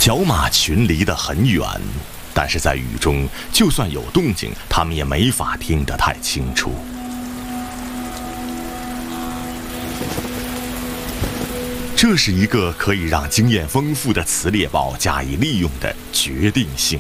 小马群离得很远，但是在雨中，就算有动静，它们也没法听得太清楚。这是一个可以让经验丰富的雌猎豹加以利用的决定性